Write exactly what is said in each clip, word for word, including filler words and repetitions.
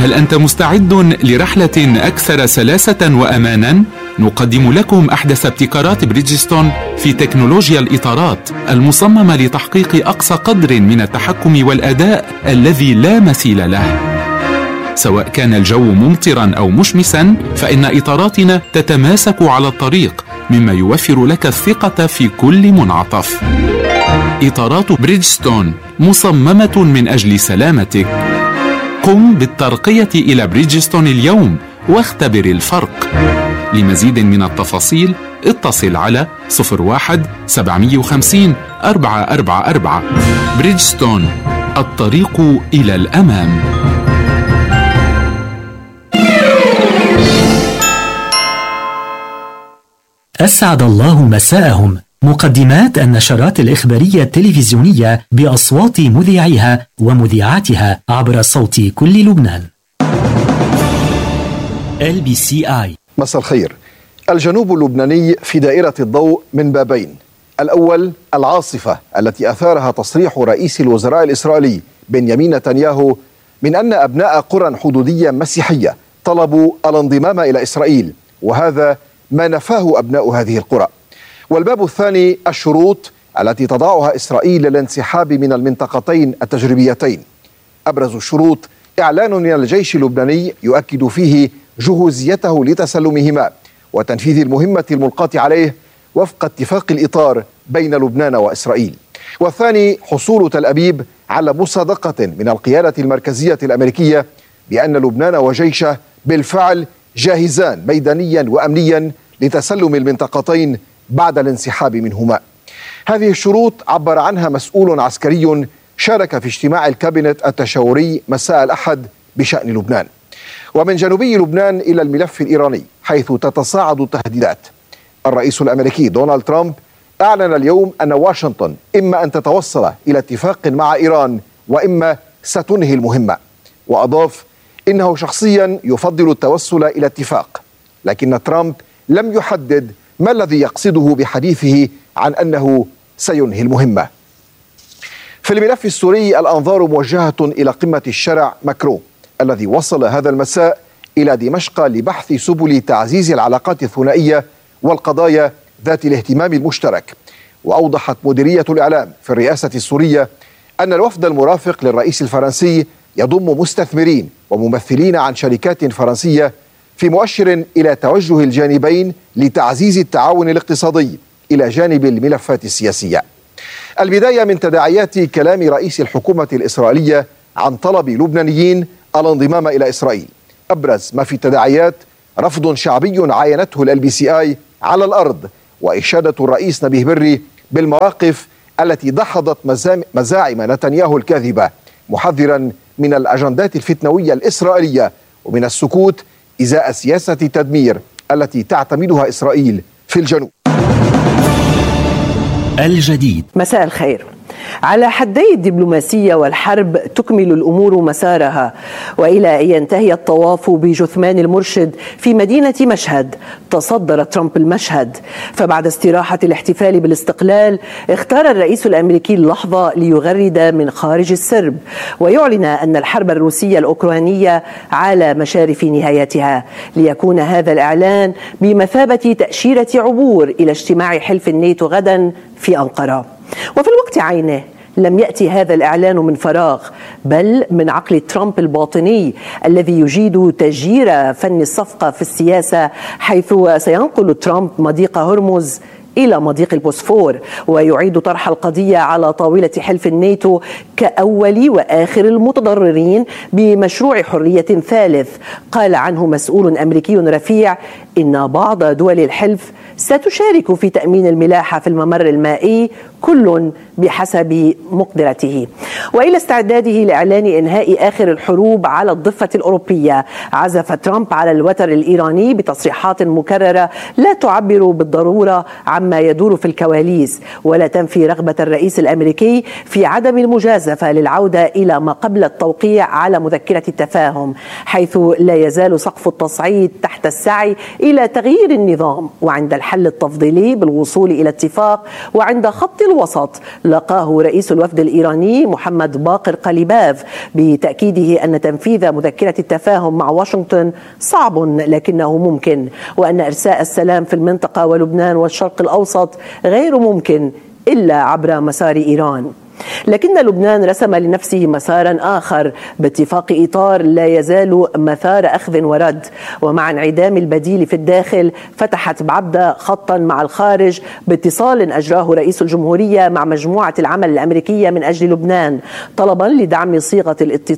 هل أنت مستعد لرحلة أكثر سلاسة وأمانا؟ نقدم لكم أحدث ابتكارات بريدجستون في تكنولوجيا الإطارات المصممة لتحقيق أقصى قدر من التحكم والأداء الذي لا مثيل له. سواء كان الجو ممطرا أو مشمسا، فإن إطاراتنا تتماسك على الطريق، مما يوفر لك الثقة في كل منعطف. إطارات بريدجستون مصممة من أجل سلامتك. قم بالترقية إلى بريدجستون اليوم واختبر الفرق. لمزيد من التفاصيل اتصل على صفر واحد سبعمائة وخمسين أربعة أربعة أربعة. بريدجستون، الطريق إلى الأمام. أسعد الله مساءهم. مقدمات النشرات الإخبارية التلفزيونية بأصوات مذيعيها ومذيعاتها عبر صوت كل لبنان. إل بي سي آي. مساء الخير. الجنوب اللبناني في دائرة الضوء من بابين. الأول العاصفة التي أثارها تصريح رئيس الوزراء الإسرائيلي بنيامين نتنياهو من أن أبناء قرى حدودية مسيحية طلبوا الانضمام إلى إسرائيل، وهذا ما نفاه أبناء هذه القرى. والباب الثاني الشروط التي تضعها إسرائيل للانسحاب من المنطقتين التجريبيتين. أبرز الشروط إعلان من الجيش اللبناني يؤكد فيه جهوزيته لتسلمهما وتنفيذ المهمة الملقاة عليه وفق اتفاق الإطار بين لبنان وإسرائيل. والثاني حصول تل أبيب على مصادقة من القيادة المركزية الأمريكية بأن لبنان وجيشه بالفعل جاهزان ميدانيا وأمنيا لتسلم المنطقتين بعد الانسحاب منهما. هذه الشروط عبر عنها مسؤول عسكري شارك في اجتماع الكابينت التشاوري مساء الأحد بشأن لبنان. ومن جنوبي لبنان إلى الملف الإيراني حيث تتصاعد التهديدات. الرئيس الأمريكي دونالد ترامب أعلن اليوم أن واشنطن إما أن تتوصل إلى اتفاق مع إيران وإما ستنهي المهمة، وأضاف إنه شخصيا يفضل التوصل إلى اتفاق، لكن ترامب لم يحدد ما الذي يقصده بحديثه عن أنه سينهي المهمة. في الملف السوري الأنظار موجهة إلى قمة الشارع ماكرو الذي وصل هذا المساء إلى دمشق لبحث سبل تعزيز العلاقات الثنائية والقضايا ذات الاهتمام المشترك. وأوضحت مديرية الإعلام في الرئاسة السورية أن الوفد المرافق للرئيس الفرنسي يضم مستثمرين وممثلين عن شركات فرنسية، في مؤشر إلى توجه الجانبين لتعزيز التعاون الاقتصادي إلى جانب الملفات السياسية. البداية من تداعيات كلام رئيس الحكومة الإسرائيلية عن طلب لبنانيين الانضمام إلى إسرائيل. أبرز ما في التداعيات رفض شعبي عاينته ال بي سي آي على الأرض، وإشادة الرئيس نبيه بري بالمواقف التي دحضت مزاعم نتنياهو الكاذبة، محذرا من الأجندات الفتنوية الإسرائيلية ومن السكوت إزاء سياسة التدمير التي تعتمدها إسرائيل في الجنوب. الجديد. مساء الخير. على حدي الدبلوماسية والحرب تكمل الأمور مسارها، وإلى أن ينتهي الطواف بجثمان المرشد في مدينة مشهد تصدر ترامب المشهد. فبعد استراحة الاحتفال بالاستقلال اختار الرئيس الأمريكي اللحظة ليغرد من خارج السرب ويعلن أن الحرب الروسية الأوكرانية على مشارف نهايتها، ليكون هذا الإعلان بمثابة تأشيرة عبور إلى اجتماع حلف الناتو غدا في أنقرة. وفي الوقت عينه لم يأتي هذا الإعلان من فراغ، بل من عقل ترامب الباطني الذي يجيد تجيير فن الصفقة في السياسة، حيث سينقل ترامب مضيق هرمز إلى مضيق البوسفور ويعيد طرح القضية على طاولة حلف الناتو كأول وآخر المتضررين بمشروع حرية ثالث. قال عنه مسؤول أمريكي رفيع إن بعض دول الحلف ستشارك في تأمين الملاحة في الممر المائي، كل بحسب مقدرته. وإلى استعداده لإعلان إنهاء آخر الحروب على الضفة الأوروبية، عزف ترامب على الوتر الإيراني بتصريحات مكررة لا تعبر بالضرورة عما يدور في الكواليس، ولا تنفي رغبة الرئيس الأمريكي في عدم المجازفة للعودة إلى ما قبل التوقيع على مذكرة التفاهم، حيث لا يزال سقف التصعيد تحت السعي إلى تغيير النظام، وعند الحل التفضيلي بالوصول إلى اتفاق، وعند خط الوسط لقاه رئيس الوفد الإيراني محمد باقر قليباف بتأكيده أن تنفيذ مذكرة التفاهم مع واشنطن صعب لكنه ممكن، وأن إرساء السلام في المنطقة ولبنان والشرق الأوسط غير ممكن إلا عبر مسار إيران. لكن لبنان رسم لنفسه مسارا آخر باتفاق إطار لا يزال مثار أخذ ورد، ومع انعدام البديل في الداخل فتحت بعبدة خطا مع الخارج باتصال أجراه رئيس الجمهورية مع مجموعة العمل الأمريكية من أجل لبنان طلبا لدعم صيغة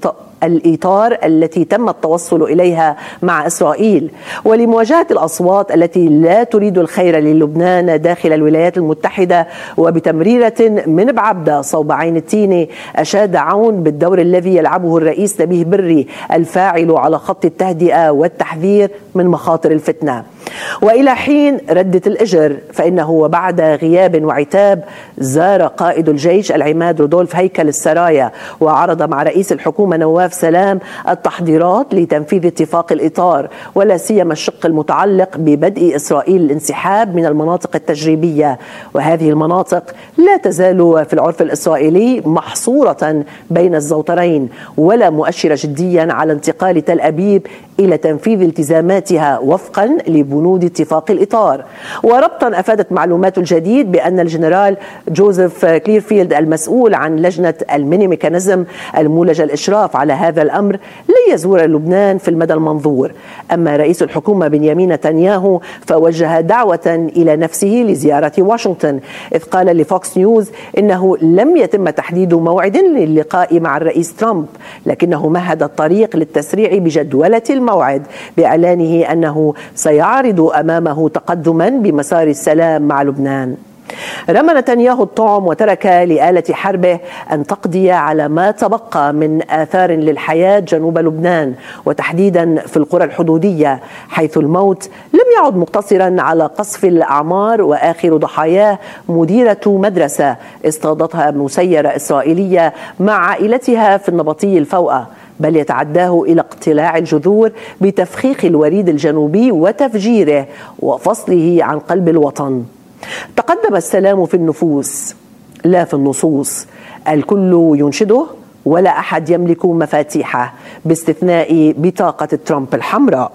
الإطار التي تم التوصل إليها مع إسرائيل، ولمواجهة الأصوات التي لا تريد الخير للبنان داخل الولايات المتحدة. وبتمريرة من بعبدة صوب عين التيني أشاد عون بالدور الذي يلعبه الرئيس نبيه بري الفاعل على خط التهدئة والتحذير من مخاطر الفتنة. وإلى حين ردة الأجر، فإنه وبعد غياب وعتاب زار قائد الجيش العماد رودولف هيكل السرايا وعرض مع رئيس الحكومة نواف سلام التحضيرات لتنفيذ اتفاق الإطار، ولا سيما الشق المتعلق ببدء إسرائيل الانسحاب من المناطق التجريبية. وهذه المناطق لا تزال في العرف الإسرائيلي محصورة بين الزوترين، ولا مؤشر جديا على انتقال تل أبيب إلى تنفيذ التزاماتها وفقا لبنود اتفاق الإطار. وربطا أفادت معلومات الجديد بأن الجنرال جوزيف كليرفيلد المسؤول عن لجنة الميني ميكانيزم المولجة الإشراف على هذا الأمر لن يزور لبنان في المدى المنظور. أما رئيس الحكومة بنيامين نتنياهو فوجه دعوة إلى نفسه لزيارة واشنطن، إذ قال لفوكس نيوز إنه لم يتم تحديد موعد للقاء مع الرئيس ترامب، لكنه مهد الطريق للتسريع بجدولة الموعد بإعلانه أنه سيعرض أمامه تقدما بمسار السلام مع لبنان. رمى نتنياهو الطعم وترك لآلة حربه أن تقضي على ما تبقى من آثار للحياة جنوب لبنان، وتحديدا في القرى الحدودية، حيث الموت لم يعد مقتصرا على قصف الأعمار، وآخر ضحاياه مديرة مدرسة اصطادتها مسيرة إسرائيلية مع عائلتها في النبطي الفوقة، بل يتعداه إلى اقتلاع الجذور بتفخيخ الوريد الجنوبي وتفجيره وفصله عن قلب الوطن. تقدم السلام في النفوس لا في النصوص، الكل ينشده ولا أحد يملك مفاتيحه باستثناء بطاقة ترامب الحمراء.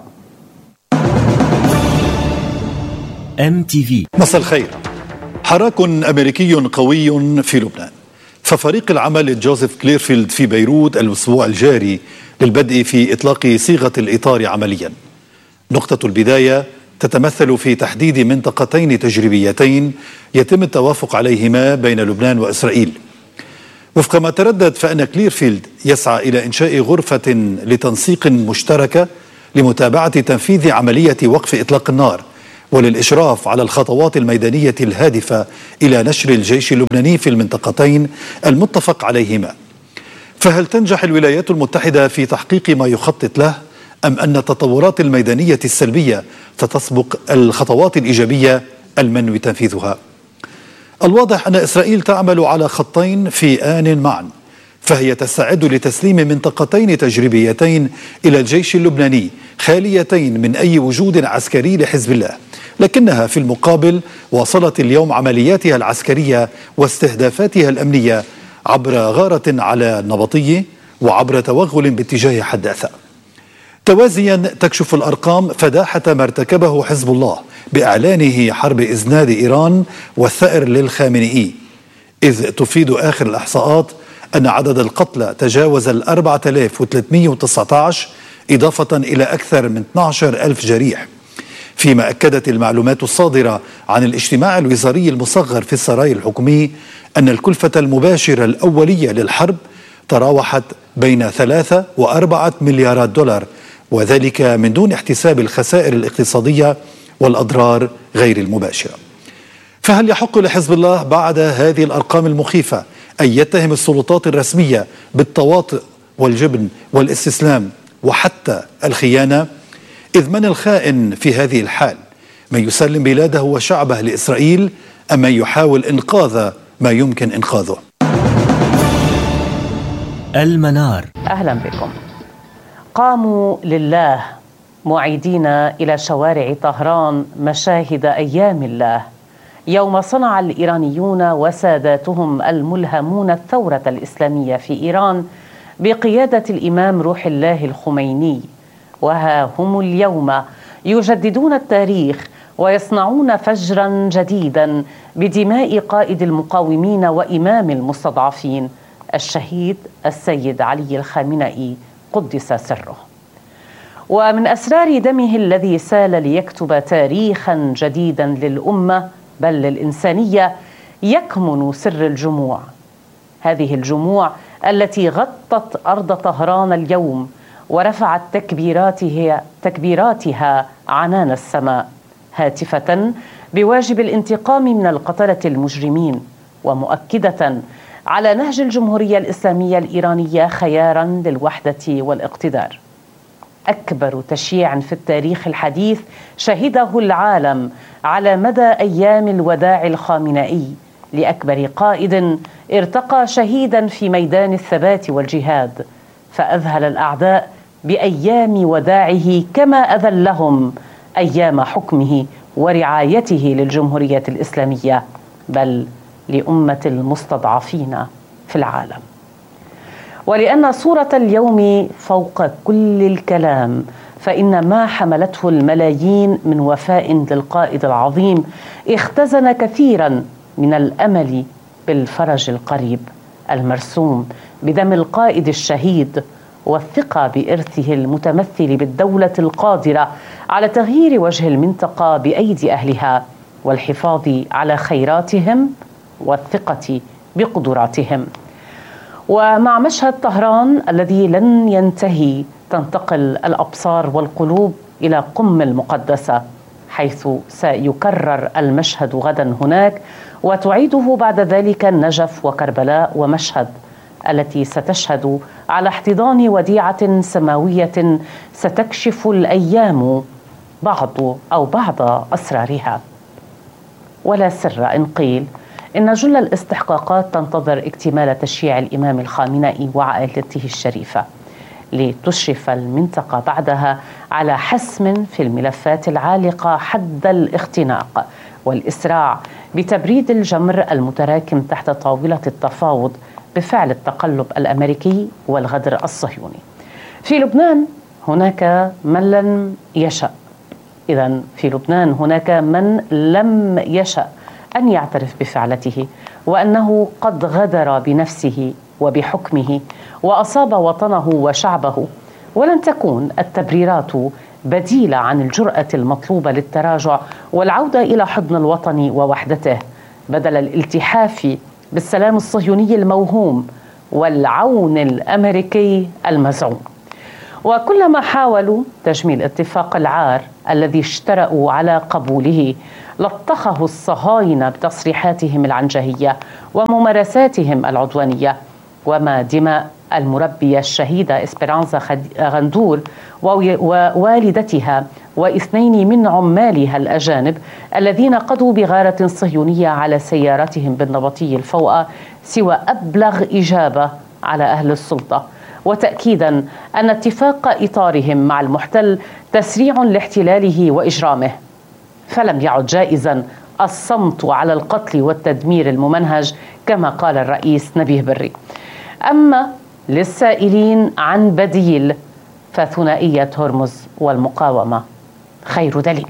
إم تي في. مساء الخير. حراك أمريكي قوي في لبنان، ففريق العمل جوزيف كليرفيلد في بيروت الأسبوع الجاري للبدء في إطلاق صيغة الإطار عمليا. نقطة البداية تتمثل في تحديد منطقتين تجريبيتين يتم التوافق عليهما بين لبنان وإسرائيل. وفق ما تردد فإن كليرفيلد يسعى إلى إنشاء غرفة لتنسيق مشتركة لمتابعة تنفيذ عملية وقف إطلاق النار، وللإشراف على الخطوات الميدانية الهادفة إلى نشر الجيش اللبناني في المنطقتين المتفق عليهما. فهل تنجح الولايات المتحدة في تحقيق ما يخطط له، أم أن التطورات الميدانية السلبية ستسبق الخطوات الإيجابية المنوي تنفيذها؟ الواضح أن إسرائيل تعمل على خطين في آن معا، فهي تستعد لتسليم منطقتين تجريبيتين إلى الجيش اللبناني خاليتين من أي وجود عسكري لحزب الله، لكنها في المقابل واصلت اليوم عملياتها العسكرية واستهدافاتها الأمنية عبر غارة على النبطية وعبر توغل باتجاه حداثة. توازيا تكشف الأرقام فداحة ما ارتكبه حزب الله بإعلانه حرب إزناد إيران والثأر للخامنئي، إذ تفيد آخر الإحصاءات أن عدد القتلى تجاوز الأربعة آلاف وثلاثمئة وتسعة عشر إضافة إلى أكثر من اثني عشر ألف جريح، فيما أكدت المعلومات الصادرة عن الاجتماع الوزاري المصغر في السراي الحكومي أن الكلفة المباشرة الأولية للحرب تراوحت بين ثلاثة وأربعة مليارات دولار، وذلك من دون احتساب الخسائر الاقتصادية والأضرار غير المباشرة. فهل يحق لحزب الله بعد هذه الأرقام المخيفة أن يتهم السلطات الرسمية بالتواطؤ والجبن والاستسلام وحتى الخيانة؟ إذ من الخائن في هذه الحال؟ من يسلم بلاده وشعبه لإسرائيل، أم من يحاول إنقاذ ما يمكن إنقاذه؟ المنار. أهلا بكم. قاموا لله معيدين إلى شوارع طهران مشاهد أيام الله يوم صنع الإيرانيون وساداتهم الملهمون الثورة الإسلامية في إيران بقيادة الإمام روح الله الخميني، وها هم اليوم يجددون التاريخ ويصنعون فجرا جديدا بدماء قائد المقاومين وإمام المستضعفين الشهيد السيد علي الخامنئي قدس سره. ومن أسرار دمه الذي سال ليكتب تاريخا جديدا للأمة بل للإنسانية يكمن سر الجموع، هذه الجموع التي غطت أرض طهران اليوم ورفعت تكبيراتها, تكبيراتها عنان السماء، هاتفة بواجب الانتقام من القتلة المجرمين، ومؤكدة على نهج الجمهورية الإسلامية الإيرانية خيارا للوحدة والاقتدار. أكبر تشييع في التاريخ الحديث شهده العالم على مدى أيام الوداع الخامنئي لأكبر قائد ارتقى شهيدا في ميدان الثبات والجهاد، فأذهل الأعداء بأيام وداعه كما أذلهم أيام حكمه ورعايته للجمهورية الإسلامية بل لأمة المستضعفين في العالم. ولأن صورة اليوم فوق كل الكلام، فإن ما حملته الملايين من وفاء للقائد العظيم اختزن كثيرا من الأمل بالفرج القريب المرسوم بدم القائد الشهيد، والثقة بإرثه المتمثل بالدولة القادرة على تغيير وجه المنطقة بأيدي أهلها والحفاظ على خيراتهم والثقة بقدراتهم. ومع مشهد طهران الذي لن ينتهي تنتقل الأبصار والقلوب إلى قم المقدسة، حيث سيكرر المشهد غدا هناك، وتعيده بعد ذلك النجف وكربلاء ومشهد، التي ستشهد على احتضان وديعة سماوية ستكشف الأيام بعض أو بعض أسرارها. ولا سر إن قيل إن جل الاستحقاقات تنتظر اكتمال تشييع الإمام الخامنئي وعائلته الشريفة، لتشرف المنطقة بعدها على حسم في الملفات العالقة حد الاختناق والإسراع بتبريد الجمر المتراكم تحت طاولة التفاوض بفعل التقلب الأمريكي والغدر الصهيوني. في لبنان هناك من لم يشأ، إذن في لبنان هناك من لم يشأ أن يعترف بفعلته وأنه قد غدر بنفسه وبحكمه وأصاب وطنه وشعبه، ولن تكون التبريرات بديلة عن الجرأة المطلوبة للتراجع والعودة إلى حضن الوطن ووحدته بدل الالتحاف بالسلام الصهيوني الموهوم والعون الأمريكي المزعوم. وكلما حاولوا تجميل اتفاق العار الذي اشترأوا على قبوله لطخه الصهاينة بتصريحاتهم العنجهية وممارساتهم العدوانية، وما دماء المربية الشهيدة إسبرانزا غندور ووالدتها واثنين من عمالها الأجانب الذين قضوا بغارة صهيونية على سياراتهم بالنبطي الفوقة سوى أبلغ إجابة على أهل السلطة، وتأكيدا أن اتفاق إطارهم مع المحتل تسريع لاحتلاله وإجرامه، فلم يعد جائزا الصمت على القتل والتدمير الممنهج كما قال الرئيس نبيه بري. أما للسائلين عن بديل فثنائية هرمز والمقاومة خير دليل.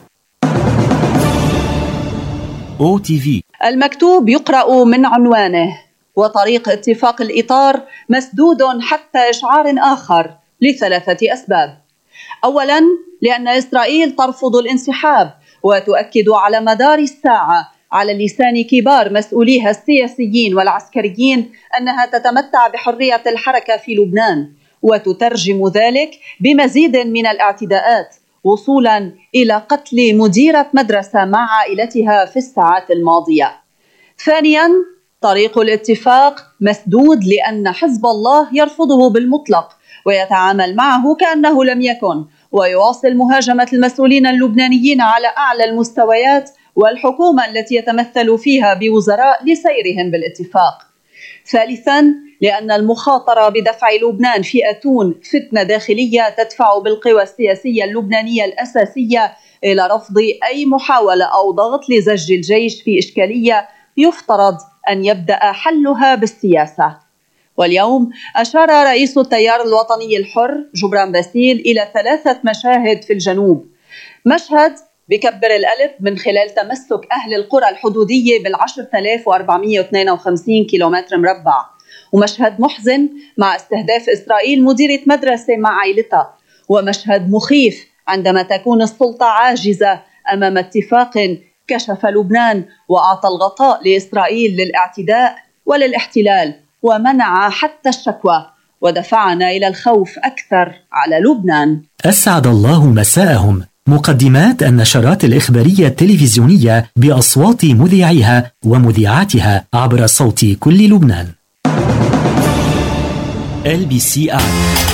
أو تي في. المكتوب يقرأ من عنوانه، وطريق اتفاق الإطار مسدود حتى إشعار آخر لثلاثة أسباب. أولا، لأن إسرائيل ترفض الانسحاب وتؤكد على مدار الساعة على لسان كبار مسؤوليها السياسيين والعسكريين أنها تتمتع بحرية الحركة في لبنان، وتترجم ذلك بمزيد من الاعتداءات وصولا إلى قتل مديرة مدرسة مع عائلتها في الساعات الماضية. ثانيا، طريق الاتفاق مسدود لأن حزب الله يرفضه بالمطلق ويتعامل معه كأنه لم يكن، ويواصل مهاجمة المسؤولين اللبنانيين على أعلى المستويات والحكومة التي يتمثل فيها بوزراء لسيرهم بالاتفاق. ثالثاً، لأن المخاطرة بدفع لبنان في أتون فتنة داخلية تدفع بالقوى السياسية اللبنانية الأساسية إلى رفض أي محاولة أو ضغط لزج الجيش في إشكالية يفترض أن يبدأ حلها بالسياسة. واليوم أشار رئيس التيار الوطني الحر جبران باسيل إلى ثلاثة مشاهد في الجنوب: مشهد بكبر الألف من خلال تمسك أهل القرى الحدودية بالعشرة آلاف وأربعمئة واثنين وخمسين كيلومتر مربع، ومشهد محزن مع استهداف إسرائيل مديرة مدرسة مع عائلتها، ومشهد مخيف عندما تكون السلطة عاجزة أمام اتفاق كشف لبنان وأعطى الغطاء لإسرائيل للاعتداء وللاحتلال ومنع حتى الشكوى، ودفعنا إلى الخوف أكثر على لبنان. أسعد الله مساءهم. مقدمات النشرات الإخبارية التلفزيونية بأصوات مذيعيها ومذيعاتها عبر صوت كل لبنان. إل بي سي آي.